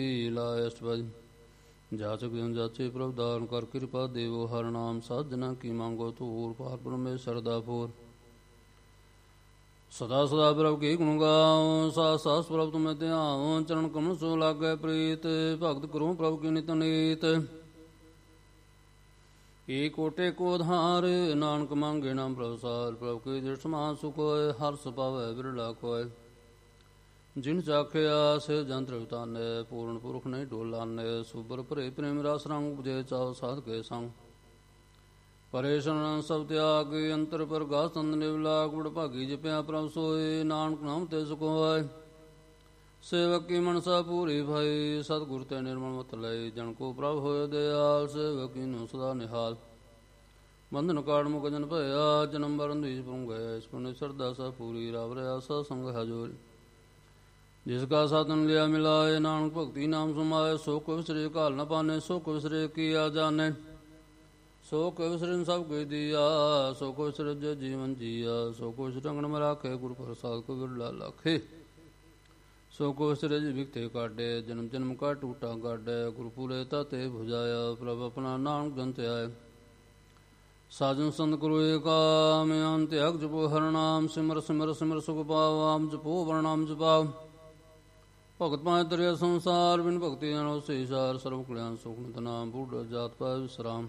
ਲਾਇਸਵਜ ਜਾਚਕ ਜਨ ਜਾਚੇ ਪ੍ਰਭ ਦਾਨ ਕਰ ਕਿਰਪਾ ਦੇਵੋ ਹਰ ਨਾਮ ਸਾਧਨਾ ਕੀ ਮੰਗੋ ਧੂਰ ਪਾਰ ਪਰਮੇਸ਼ਰ ਦਾ ਫੋਰ ਸਦਾ ਸਦਾ ਪ੍ਰਭ ਕੀ ਗੁਣ ਗਾਉ ਸਾਸ ਸਾਸ ਪ੍ਰਭ ਤੁਮੇ ਧਿਆਉ ਚਰਨ ਕਮਲ ਸੋ ਲਾਗੈ ਪ੍ਰੀਤ ਭਗਤ ਕਰੋ ਪ੍ਰਭ ਕੀ ਨਿਤ ਨੀਤ ਏਕ ਕੋਟੇ ਕੋ ਧਾਰ ਨਾਨਕ ਮੰਗੇ ਨਾਮ ਪ੍ਰਭ ਸਾਰ ਪ੍ਰਭ ਕੀ ਦ੍ਰਿਸ਼ ਮਹਾ ਸੁਖ ਹੋਇ ਹਰਸ ਪਾਵੈ ਬਿਰਲਾ ਕੋਇ ਜਿਨ ਚਾਖਿਆ ਸੇ ਜੰਤਰ ਉਤਾਨੇ ਪੂਰਨ ਪੁਰਖ ਨਹੀਂ ਡੋਲਾਨੇ ਸੁਬਰ ਭਰੇ ਪ੍ਰੇਮ ਰਸ ਰੰਗ ਉਪਜੇ ਚਾਉ ਸਾਧ ਕੇ ਸੰਗ ਪਰੇਸ਼ਾਨ ਸਭ ਤਿਆਗ ਅੰਤਰ ਪ੍ਰਗਾਸ ਅੰਦ ਨਿਵਲਾ ਗੁੜ ਭਾਗੀ ਜਪਿਆ ਪ੍ਰਭ ਸੋਏ ਨਾਨਕ ਨਾਮ ਤੇ ਸੁਖ ਹੋਇ ਸੇਵਕ ਕੀ ਮਨਸਾ ਪੂਰੀ ਭਈ ਸਤਿਗੁਰ ਤੇ ਨਿਰਮਲ ਮਤ ਲਏ ਜਨ ਕੋ ਪ੍ਰਭ ਹੋਇ ਦਿਆਲ ਸੇਵਕ ਕੀਨੁ ਸਦਾ ਨਿਹਾਲ ਬੰਧਨ ਕਾੜ ਮੁਕ ਜਨ ਭਇਆ ਜਨਮ ਮਰਨ ਦੁਇ ਪਰੁੰਗੈ ਇਸ ਪੁਨੇ ਸਰਦਾ ਸਾ ਪੂਰੀ ਰਵ ਰਿਆ ਸਾ ਸੰਗ ਹਜੋਰੀ ਜਿਸ ਕਾ ਸਾਧਨ ਲਿਆ ਮਿਲਾਏ ਨਾਨਕ ਭਗਤੀ ਨਾਮ ਸਮਾਏ ਸੋ ਕੋ ਵਿਸਰੇ ਘਾਲ ਨ ਪਾਨੇ ਸੋ ਕੋ ਵਿਸਰੇ ਕੀਆ ਜਾਣੇ ਸੋ ਕੋ ਵਿਸਰਨ ਸਭ ਕੋਈ ਦੀਆ ਸੋ ਕੋ ਵਿਸਰੇ ਜੀਵਨ ਜੀਆ ਸੋ ਕੋ ਰੰਗਣ ਮ ਰਾਖੇ ਗੁਰ ਪ੍ਰਸਾਦ ਕੋ ਵਿਰਲਾ ਲਾਖੇ ਸੋ ਕੋ ਵਿਸਰੇ ਜੀ ਵਿਕਤੇ ਕਾਢੇ ਜਨਮ ਜਨਮ ਕਾ ਟੂਟਾ ਗਾਢੇ ਗੁਰਪੁਰੇ ਤਾਤੇ ਭੁਜਾਇਆ ਪ੍ਰਭ ਆਪਣਾ ਨਾਨਕ ਜਨ ਤੇ ਆਏ ਸਾਜਨ ਸੰਤ ਗੁਰੂ ਏਕਾ ਮੈਂ ਅੰਤ ਅਗ ਜਪੋ ਹਰਿ ਨਾਮ ਸਿਮਰ ਸਿਮਰ ਸਿਮਰ ਸੁਖ ਪਾਵ ਆਮ ਜਪੋ ਵਰਨਾਮ ਜਪਾਵ ਭਗਤ ਪਾਇ ਦਰਿਆ ਸੰਸਾਰ ਬਿਨ ਭਗਤੀ ਜਾਣੋ ਸੇਸਾਰ ਸਰਵ ਕਲਿਆਣ ਸੁਖ ਨਿਤ ਨਾਮ ਬੁੱਢ ਜਾਤ ਪਾਇ ਵਿਸਰਾਮ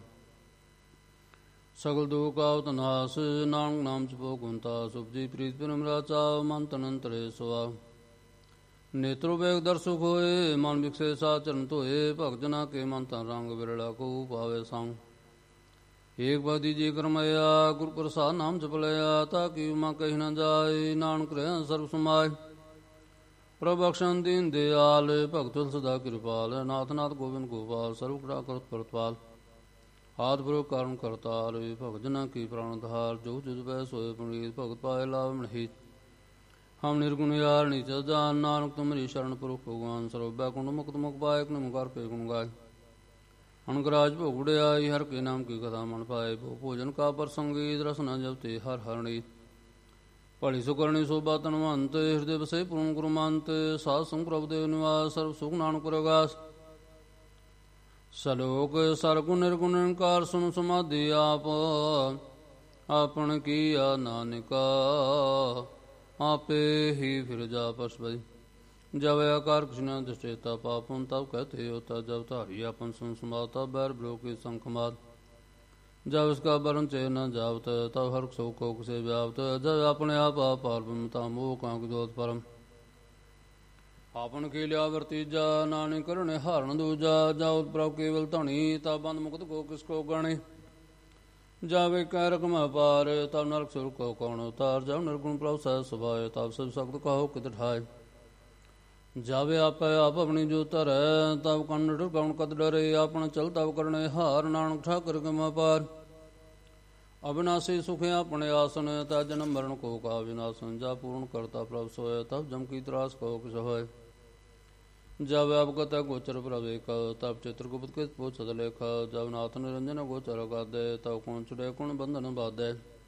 ਸਗਲ ਦੁਖ ਆਵਤ ਨਾਸ ਨਾਨਕ ਨਾਮ ਜਪੋ ਗੁਣਤਾ ਸੁਭਜੀ ਪ੍ਰੀਤ ਪ੍ਰੇਮ ਰਾਚਾਵ ਮਨ ਤਨ ਅੰਤਰੇ ਸੁਆਵ ਨੇਤਰੋ ਵੇਗ ਦਰਸੁਖ ਹੋਏ ਮਨ ਵਿਕਸੇ ਸਾ ਚਰਨ ਧੋਏ ਭਗਤ ਜਨਾ ਕੇ ਮਨ ਤਨ ਰੰਗ ਵਿਰਲਾ ਕੋ ਪਾਵੇ ਸੰਗ ਏਕ ਬਾਦੀ ਜੀ ਕਰਮਇਆ ਗੁਰ ਪ੍ਰਸਾਦ ਨਾਮ ਜਪ ਲਿਆ ਤਾ ਕੀ ਉਮਾ ਕਹੀ ਨ ਜਾਏ ਨਾਨਕ ਰਹਿ ਸਰਬ ਸਮਾਏ ਪ੍ਰਭ ਬਖਸ਼ਣ ਦੀਨ ਦਿਆਲ ਭਗਤ ਸਦਾ ਕਿਰਪਾਲ ਨਾਥ ਨਾਥ ਗੋਬਿੰਦ ਗੋਪਾਲ ਸਰਵ ਕਰਾ ਕਰਤ ਪ੍ਰਤਪਾਲ ਆਦਿ ਪੁਰਖ ਕਾਰਨ ਕਰਤਾਰ ਭਗਤ ਜਨਾ ਕੀ ਪ੍ਰਾਣ ਧਾਰ ਜੋ ਜੁਜ ਪੈ ਸੋਏ ਪੁਨੀਤ ਭਗਤ ਪਾਏ ਲਾਭ ਮਨਹੀਤ ਹਮ ਨਿਰਗੁਣ ਯਾਰ ਨੀਚ ਜਾਨ ਨਾਨਕ ਤੁਮਰੀ ਸ਼ਰਨ ਪੁਰਖ ਭਗਵਾਨ ਸਰਬ ਬੈਕੁੰਠ ਮੁਕਤ ਮੁਖ ਪਾਏ ਨਿਮ ਕਰ ਪੇ ਗੁਣ ਗਾਏ ਅਨਗਰਾਜ ਭੋਗੜਿਆਈ ਹਰ ਕੇ ਨਾਮ ਕੀ ਕਥਾ ਮਨ ਪਾਏ ਭੋਜਨ ਕਾ ਪ੍ਰਸੰਗੀ ਰਸਨਾ ਜਪਤੇ ਹਰ ਹਰਣੀ ਭਲੀ ਸੁਕਰਣੀ ਸੋਭਾ ਤਨਵੰਤ ਹਿਰਦੇ ਵਸੇ ਪੂਰਨ ਗੁਰਮੰਤ ਸਾਧ ਸੰਗ ਪ੍ਰਭ ਦੇਵ ਨਿਵਾਸ ਸਰਬ ਸੁਖ ਨਾਨਕ ਪ੍ਰਗਾਸ ਸਲੋਕ ਸਰਗੁਣ ਨਿਰਗੁਣ ਨਿਰੰਕਾਰ ਸੁਨ ਸਮਾਧੀ ਆਪ ਆਪਨ ਕੀਆ ਨਾਨਕਾ ਆਪੇ ਹੀ ਫਿਰ ਜਾ ਪਸਬਈ ਜਬ ਆਕਾਰ ਕ੍ਰਿਸ਼ਨ ਦ੍ਰਿਸ਼ਟੇਤਾ ਪਾਪਨ ਤਬ ਕਹਤੇ ਹੋਤਾ ਜਬ ਧਾਰੀ ਆਪਨ ਸੁਨ ਸਮਾਤਾ ਬੈਰ ਬਲੋਕੇ ਸੰਖਮਾਤ जब इसका वरण चे न जावत तब हर सो कोक से व्याप्त जब अपने आप पारमता मोह कांक जोत परम आपन के लिया वर्तीजा नानी करने हारण दूजा जाओ प्रभ केवल धनी तब बंद मुक्त को किसको गणे जावे कै रकम पार तब नरक सुर को कौन उतार जब निर्गुण प्रभ सह सुभाए तब सब सख्त कहो कित ठाए जावे आप अपनी जो तर तब कन्न कौन कद डरे आपन चल तब करने हार नानक ठाकर के पार अविनाशी सुख अपने आसन ता जन्म मरण को का विनाशन जा पूर्ण करता प्रभ सोय तब जम की त्रास को किस होय जब अवगत गोचर प्रवेक तब चित्रगुप्त के पोछद लेख जब नाथ निरंजन गोचर गादे तब कौन चुड़े कौन बंधन बाधे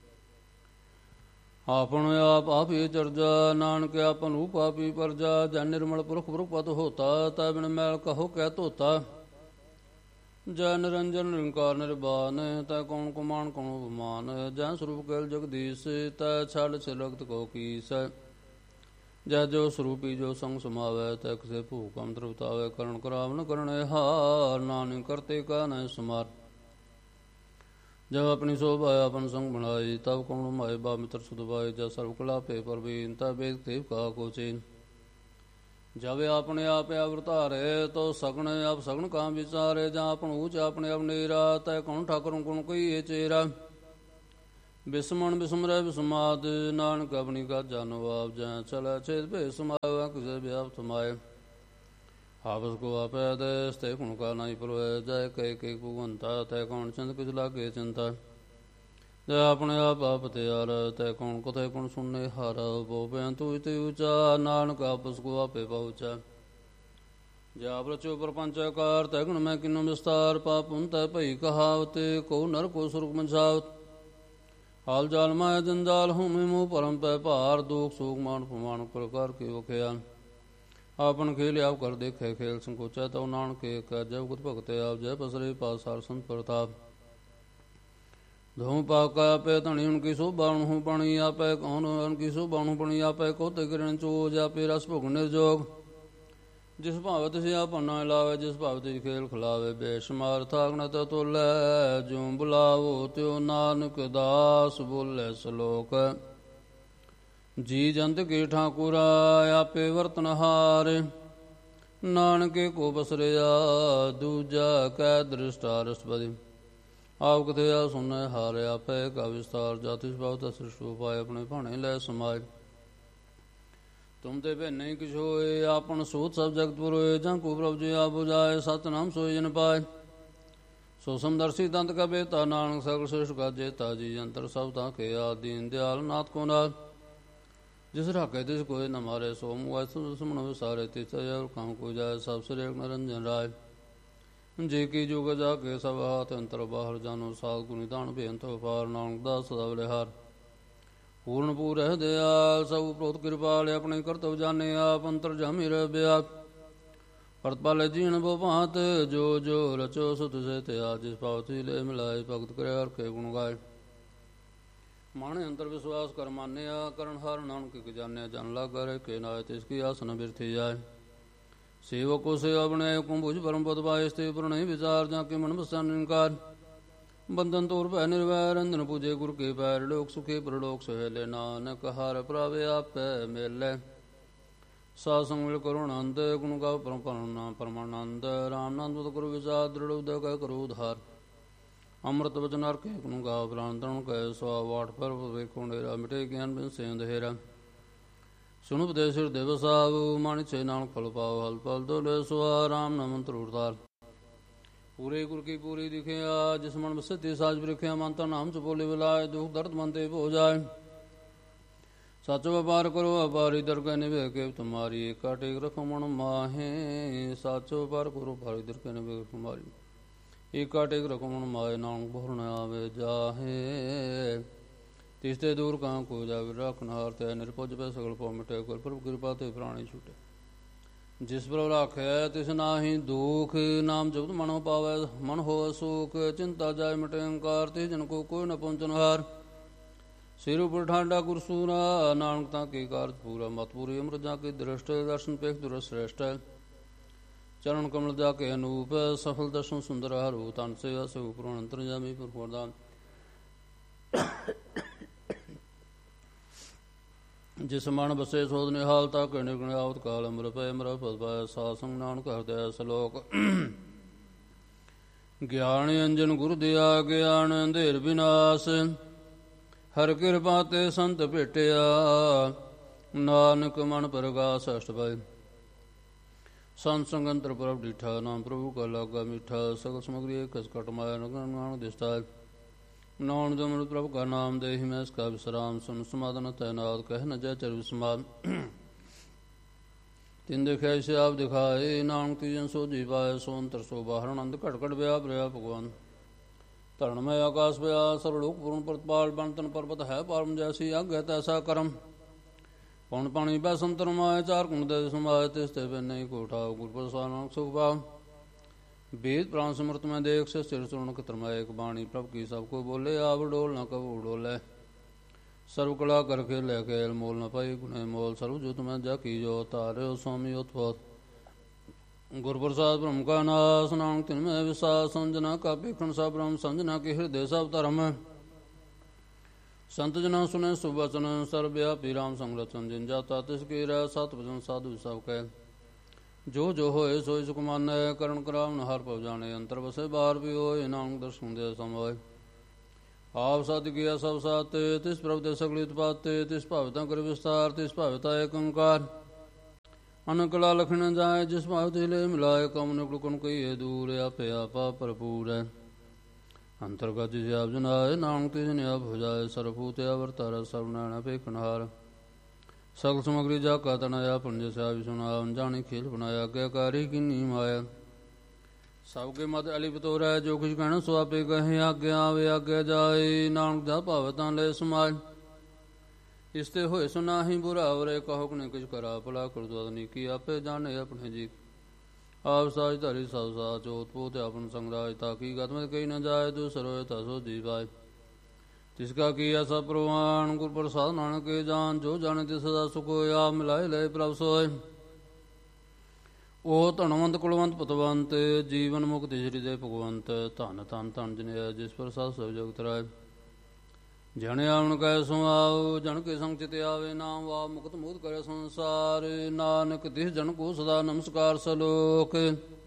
आपन आप ही चर्जा नानक आपन रूप आप ही परजा जन निर्मल पुरख पुरख पद होता तब बिन मैल कहो कह तोता जय निरंजन निरंकार निर्बान तय कौन कुमान कौन उपमान जय स्वरूप कैल जगदीश तय छल छिलगत को कीस जय जो स्वरूपी जो संग समावै तय किसे भूकम ध्रुवतावै करण कराव न करणे हार नानक करते का न समार जब अपनी शोभा अपन संग बनाई तब कौन माए बा मित्र सुधवाई जब सर्व कला पे परवीन तब एक देव का को चीन जब अपने आप अवतारे तो सगुण आप सगुण काम विचारे जा अपन ऊंच अपने अब नीरा तय कौन ठाकुर गुण कोई ये चेरा बिस्मण बिस्मर बिस्माद नानक अपनी का जानो आप जय चला छेद पे समाया किसे व्याप समाये आपस को आप दे गुण का नहीं परवे जय कह के भगवंता तय कौन चंद किस लागे चिंता जय अपने आप त्यार तय कौन कथे कौन सुनने हार वो बेंतु ऊंचा नानक आपस को आपे पहुँचा जा प्रचो प्रपंचकार तय गुण में किन्नु विस्तार पापुन तय पई कहावत को नर को सुरग मंझावत हाल जाल माया जंजाल हूँ मुँह परम पै भार दुख सुख मान प्रमाण प्रकार के वख्यान ਆਪਨ ਖੇਲ ਆਪ ਕਰ ਦੇਖੇ ਖੇਲ ਸੰਕੋਚਾ ਤਉ ਨਾਨਕ ਏਕ ਜੈ ਗੁਰ ਭਗਤ ਆਪ ਜੈ ਪਸਰੇ ਪਾਸਾਰ ਸੰਤ ਪ੍ਰਤਾਪ ਧੂਮ ਪਾਕਾ ਆਪੇ ਧਣੀ ਉਨਕੀ ਸੋਭਾ ਨੂੰ ਪਣੀ ਆਪੇ ਕੌਣ ਉਨਕੀ ਸੋਭਾ ਨੂੰ ਪਣੀ ਆਪੇ ਕੋਤੇ ਕਿਰਨ ਚੋਜ ਆਪੇ ਰਸ ਭੁਗ ਨਿਰਜੋਗ ਜਿਸ ਭਾਵ ਤਿਸ ਆਪਨਾ ਲਾਵੇ ਜਿਸ ਭਾਵ ਤਿਸ ਖੇਲ ਖਿਲਾਵੇ ਬੇਸ਼ੁਮਾਰ ਥਾਗਨਤ ਤੋਲੇ ਜਿਉ ਬੁਲਾਵੋ ਤਿਉ ਨਾਨਕ ਦਾਸ ਬੋਲੇ ਸਲੋਕ ਜੀ ਜੰਤ ਕੀ ਠਾਕੁਰਾ ਆਪੇ ਵਰਤਨਹਾਰ ਨਾਨਕੇ ਕੋ ਬਸਰਿਆ ਦੂਜਾ ਕੈ ਦ੍ਰਿਸ਼ਟਾ ਰਸਪਦੀ ਆਪ ਕਥੇ ਆ ਸੁਣੈ ਹਾਰ ਆਪੇ ਕਾ ਵਿਸਤਾਰ ਜਾਤਿ ਸਭਾਵ ਸ੍ਰਿਸ਼ਟੂ ਪਾਏ ਆਪਣੇ ਭਾਣੇ ਲੈ ਸਮਾਜ ਤੁਮ ਤੇ ਭੈ ਨਹੀਂ ਕਿਛ ਹੋਏ ਆਪਨ ਸੂਤ ਸਭ ਜਗਤ ਪੁਰੋਏ ਜਾਂ ਕੋ ਪ੍ਰਭ ਜੀ ਆ 부ਜਾਏ ਸਤਨਾਮ ਸੋਈ ਜਨ ਪਾਏ ਸੋ ਸਮਦਰਸੀ ਦੰਤ ਕਾ ਬੇਤਾ ਨਾਨਕ ਸਗਲ ਸ੍ਰਿਸ਼ਟ ਕਾ ਜੇਤਾ ਜੀ ਅੰਤਰ ਸਭ ਤਾਂ ਕੇ ਆ ਦੀਨ ਦਿਆਲ ਨਾਥ ਕੋ ਨਾਥ ਜਿਸ ਰਾਖੇ ਤਿਸ ਕੋਇ ਨ ਮਾਰੇ ਸੋ ਮੁਆਇ ਸੁਮਨ ਵਿਸਾਰੇ ਤਿਸ ਅਯ ਕਾਮ ਕੋ ਜਾਏ ਸਭ ਸ੍ਰੀ ਨਰੰਜਨ ਰਾਏ ਜੇ ਕੀ ਜੁਗ ਜਾ ਕੇ ਸਭ ਹਾਥ ਅੰਤਰ ਬਾਹਰ ਜਾਨੋ ਸਾਧ ਗੁ ਨਿਧਾਨ ਬੇਅੰਤ ਵਪਾਰ ਨਾਨਕ ਦਾ ਸਦਾ ਬਲਿਹਾਰ ਪੂਰਨ ਪੂਰਹਿ ਦਿਆਲ ਸਭ ਪ੍ਰੋਤ ਕਿਰਪਾਲ ਆਪਣੇ ਕਰਤਵ ਜਾਣੇ ਆਪ ਅੰਤਰ ਜਾਮੀ ਰਹਿ ਪਰਤਪਾਲੇ ਜੀਣ ਬੋ ਭਾਂਤ ਜੋ ਜੋ ਰਚੋ ਸੁ ਤੁਸੇ ਤੇ ਆ ਜਿਸ ਪਾਵਤੀ ਲੈ ਮਿਲਾਏ ਭਗਤ ਕਰਿਆ ਹਰਖੇ ਗੁਣ ਗਾਏ ਮਾਣੇ ਅੰਤਰ ਵਿਸ਼ਵਾਸ ਕਰ ਮਾਨਿਆ ਕਰਨ ਹਰ ਨਾਨਕ ਕਿ ਜਾਣਿਆ ਜਨ ਲਾਗਾ ਰਹਿ ਕੇ ਨਾਏ ਤਿਸ ਕੀ ਆਸਨ ਬਿਰਥੀ ਜਾਏ ਸੇਵਕ ਕੋ ਸੇਵਾ ਬਣਾਏ ਕੁੰਭੁਜ ਪਰਮ ਪਦ ਪਾਏ ਸਤੇ ਪ੍ਰਣੈ ਵਿਚਾਰ ਜਾਂ ਕੇ ਮਨ ਬਸਨ ਨਿੰਕਾਰ ਬੰਧਨ ਤੋਰ ਭੈ ਨਿਰਵੈਰ ਰੰਧਨ ਪੂਜੇ ਗੁਰ ਕੇ ਪੈਰ ਲੋਕ ਸੁਖੇ ਪ੍ਰਲੋਕ ਸਹਿਲੇ ਨਾਨਕ ਹਰਿ ਪ੍ਰਭੇ ਆਪੈ ਮੇਲੇ ਸਾਧ ਸੰਗ ਮਿਲ ਕਰੁਣ ਆਨੰਦ ਗੁਣ ਗਾਵ ਪਰਮਾਨੰਦ ਰਾਮ ਨਾਮ ਤੁਧ ਗੁਰੂ ਵਿਚਾਰ ਦ੍ਰਿੜ ਉਦੈ ਕੈ ਕਰੋ ਉਧਾਰ ਅੰਮ੍ਰਿਤ ਵਚਨ ਹਰਿ ਕੇ ਗੁਣ ਗਾਵ ਪ੍ਰਾਨ ਤਰਨ ਕੈ ਸਵਾ ਵਾਟ ਪਰ ਵੇਖੋ ਨੇਰਾ ਮਿਟੇ ਗਿਆਨ ਬਿਨ ਸੇ ਅੰਧੇਰਾ ਸੁਣੁ ਉਪਦੇਸ਼ ਹਿਰਦੇ ਵਸਾਵ ਮਾਨਿ ਨਾਨਕ ਫਲ ਪਾਉ ਹਲ ਪਲ ਤੋਲੇ ਸੁਆ ਰਾਮ ਨਾਮ ਮੰਤਰ ਉਰਤਾਰ ਪੂਰੇ ਗੁਰ ਕੀ ਪੂਰੀ ਦਿਖਿਆ ਜਿਸ ਮਨ ਬਸੇ ਤੇ ਸਾਜ ਵਿਰਖਿਆ ਮਨ ਤਾਂ ਨਾਮ ਚ ਬੋਲੇ ਵਿਲਾਏ ਦੁਖ ਦਰਦ ਮਨ ਤੇ ਹੋ ਜਾਏ ਸੱਚ ਵਪਾਰ ਕਰੋ ਅਪਾਰੀ ਦਰਗਹਿ ਨਿਵੇ ਕੇ ਤੁਮਾਰੀ ਏਕਾ ਟੇਕ ਰਖੋ ਮਨ ਮਾਹੇ ਸੱਚ ਵਪਾਰ ਕਰੋ ਅਪਾਰੀ ਦਰਗਹਿ ਨਿਵੇ ਤੁਮਾਰੀ ਏਕਾ ਟੇਕ ਰਖੋ ਮਨ ਮਾਹੇ ਨਾਨਕ ਬਹੁਰ ਨ ਆਵੇ ਜਾਹੇ ਤਿਸ ਤੇ ਦੂਰ ਕਾਂ ਕੋ ਜਾਵੇ ਰੱਖਨਹਾਰ ਤੇ ਨਿਰਭਉ ਪੈ ਸਗਲ ਪਉ ਮਿਟੇ ਗੁਰ ਪ੍ਰਭ ਕਿਰਪਾ ਤੇ ਪ੍ਰਾਣੀ ਛੁਟੇ ਜਿਸ ਪ੍ਰਭ ਰਾਖੈ ਤਿਸ ਨਾਹੀ ਦੁਖ ਨਾਮ ਜਪਤ ਮਨੋ ਪਾਵੈ ਮਨ ਹੋਵੈ ਸੁਖ ਚਿੰਤਾ ਜਾਇ ਮਿਟੇ ਅੰਕਾਰ ਤੇ ਜਨ ਕੋ ਕੋਈ ਨ ਪਹੁੰਚਨਹਾਰ ਸਿਰ ਉਪਰ ਠਾਡਾ ਗੁਰਸੂਰਾ ਨਾਨਕ ਤਾਂ ਕੀ ਕਾਰਜ ਪੂਰਾ ਮਤ ਪੂਰੀ ਅਮਰ ਜਾ ਕੇ ਦ੍ਰਿਸ਼ਟ ਦਰਸ਼ਨ ਪੇਖ ਦੁਰ ਸ੍ਰੇਸ਼ਟ ਚਰਨ ਕਮਲ ਜਾ ਕੇ ਅਨੂਪ ਸਫਲ ਦਰਸ਼ਨ ਸੁੰਦਰ ਹਰੂ ਤਨ ਸੇਵਾ ਸੇ ਉਪਰ ਅੰਤਰ ਜਾਮੀ ਪਰਪੁਰਦਾਨ ਜਿਸ ਮਨ ਬਸੇ ਸੋਧ ਨਿਹਾਲ ਤਾ ਕਿ ਨਿਰਗੁਣ ਆਵਤ ਕਾਲ ਅਮਰ ਪੈ ਅਮਰ ਪਦ ਪਾਇ ਸਾਧ ਸੰਗ ਨਾਨਕ ਹਰਿ ਸਲੋਕ ਗਿਆਨ ਅੰਜਨ ਗੁਰ ਦਿਆ ਗਿਆਨ ਅੰਧੇਰ ਵਿਨਾਸ਼ ਹਰ ਕਿਰਪਾ ਤੇ ਸੰਤ ਭੇਟਿਆ ਨਾਨਕ ਮਨ ਪਰਗਾਸ ਅਸ਼ਟਪਾਈ ਸੰਤ ਸੰਗੰਤਰ ਪ੍ਰਭ ਡੀਠਾ ਨਾਮ ਪ੍ਰਭੂ ਕਾ ਲਾਗਾ ਮਿੱਠਾ ਸਗਲ ਸਮਗਰੀ ਕਸ ਕਟ ਮਾਇਆ ਨਾਨਕ ਦਿਸਤਾ ਨਾਉਣ ਜਮਨ ਪ੍ਰਭ ਕਾ ਨਾਮ ਦੇਹਿ ਮੈਂ ਇਸਕਾ ਵਿਸਰਾਮ ਸੁਨ ਸਮਾਦਨ ਤੈਨਾਤ ਕਹਿ ਨ ਜੈ ਚਰ ਵਿਸਮਾਦ ਤਿਨ ਦੇਖਿਆ ਸੇ ਆਪ ਦਿਖਾਏ ਨਾਨਕ ਤੀਜਨ ਸੋਧੀ ਪਾਏ ਸੋ ਅੰਤਰ ਸੋ ਬਾਹਰ ਆਨੰਦ ਘਟ ਘਟ ਵਿਆਪ ਰਿਹਾ ਭਗਵਾਨ ਧਰਨ ਮੈਂ ਆਕਾਸ਼ ਪਿਆ ਸਰਬ ਲੋਕ ਪੂਰਨ ਪ੍ਰਤਪਾਲ ਬੰਤਨ ਪਰਬਤ ਹੈ ਪਰਮ ਜੈਸੀ ਆਗਿਆ ਤੈਸਾ ਕਰਮ ਪਉਣ ਪਾਣੀ ਬੈ ਸੰਤਰ ਮਾਏ ਚਾਰ ਗੁਣ ਦੇ ਸਮਾਏ ਤਿਸ ਤੇ ਬਿਨ ਨਹੀਂ ਕੋਠਾ ਗੁਰ ਪ੍ਰਸਾਦ ਨਾਨਕ ਸੁਖ ਪਾਉ वेद प्राण समर्थ में देख से सिर सुन कतरमाए एक बाणी प्रभ की सबको बोले आव डोल न कबू डोले सर्व कला करके लेके मोल न पाई गुणे मोल सर्व जुत में जा की जो तारे स्वामी उत्पत गुर प्रसाद ब्रह्म का नाश नानक तिन में विश्वास संजना का पेखण सा ब्रह्म संजना के हृदय सब धर्म संत जना सुने सुबचन सर्वव्यापी राम संगलचन जिन जाता तिसकी रह सत भजन साधु सब कह ਜੋ ਜੋ ਹੋਏ ਸੋਇ ਸੁਖ ਮਾਨੈ ਕਰਨ ਕਰਾਵਨ ਹਰ ਭਵ ਜਾਣੇ ਅੰਤਰ ਵਸੇ ਬਾਹਰ ਵੀ ਹੋਏ ਨਾਨਕ ਦਰਸ਼ਨ ਦੇ ਸਮੋਏ ਆਪ ਸਤਿ ਗਿਆ ਸਭ ਸਾਤੇ ਤਿਸ ਪ੍ਰਭ ਦੇ ਸਗਲ ਉਤਪਾਤੇ ਤਿਸ ਭਾਵਤਾ ਕਰ ਵਿਸਤਾਰ ਤਿਸ ਭਾਵਤਾ ਏਕ ਓੰਕਾਰ ਅਨਕਲਾ ਲਖਣ ਜਾਏ ਜਿਸ ਭਾਵ ਤੇ ਲੈ ਮਿਲਾਏ ਕਮ ਨਿਕਲ ਕਨ ਕਈਏ ਦੂਰ ਆਪੇ ਆਪਾ ਭਰਪੂਰ ਹੈ ਅੰਤਰਗਤ ਜਿ ਆਪ ਜਨਾਏ ਨਾਨਕ ਤੇ ਜਨ ਆਪ ਹੋ ਜਾਏ ਸਰਬੂਤ ਅਵਰਤਾਰ ਸਭ ਨਾਣਾ ਪੇਖਣਹਾਰ ਸਗਲ ਸਮਗਰੀ ਜਾ ਕਾ ਤਨਇਆ ਪੁੰਜ ਸਿਆ ਸੁਨਾ ਅਣਜਾਣੀ ਖੇਲ ਬਣਾਇਆ ਆਗਿਆਕਾਰੀ ਕਿੰਨੀ ਮਾਇਆ ਸਭ ਕੇ ਮਤ ਅਲਿਪ ਤੋਰੈ ਜੋ ਕੁਛ ਕਹਿਣਾ ਸੋ ਆਪੇ ਕਹੇ ਆਗਿਆ ਆਵੇ ਆਗਿਆ ਜਾਏ ਨਾਨਕ ਦਾ ਭਾਵ ਤਾਂ ਲੈ ਸਮਾਜ ਇਸ ਤੇ ਹੋਏ ਸੋ ਨਾਹੀ ਬੁਰਾਵਰੇ ਕਹੋ ਕਿ ਕਿਛ ਕਰਾ ਭਲਾ ਕਰਦਨੀ ਕੀ ਆਪੇ ਜਾਣੇ ਆਪਣੇ ਜੀ ਆਪ ਸਾਜ ਧਰੀ ਸਭ ਸਾਚ ਹੋਤ ਪੋਤ ਆਪਨ ਸੰਗਰਾਜ ਤਾਕੀ ਗਤਮਤ ਕਹੀ ਨ ਜਾਏ ਦੂਸਰ ਹੋਏ ਤਸੋ ਜੀ ਪਾਏ ਤਿਸਕਾ ਕੀਆ ਸਭ ਪ੍ਰਵਾਨ ਗੁਰ ਪ੍ਰਸਾਦ ਨਾਨਕ ਕੇ ਜਾਨ ਜੋ ਜਾਣੇ ਤਿਸ ਸਦਾ ਸੁਖ ਹੋਇਆ ਮਿਲਾਏ ਲਏ ਪ੍ਰਭ ਸੋਏ ਉਹ ਧਨਵੰਤ ਕੁਲਵੰਤ ਪਤਵੰਤ ਜੀਵਨ ਮੁਕਤ ਸ਼੍ਰੀ ਦੇ ਭਗਵੰਤ ਧਨ ਧਨ ਧਨ ਜਨਿਆ ਜਿਸ ਪ੍ਰਸਾਦ ਸਭ ਜਗਤ ਰਾਏ ਜਨ ਆਵਣ ਕੈ ਸੋ ਆਓ ਜਨ ਕੇ ਸੰਗ ਚਿਤ ਆਵੇ ਨਾਮ ਵਾ ਮੁਕਤ ਮੂਤ ਕਰੇ ਸੰਸਾਰ ਨਾਨਕ ਤਿਸ ਜਨ ਕੋ ਸਦਾ ਨਮਸਕਾਰ ਸਲੋਕ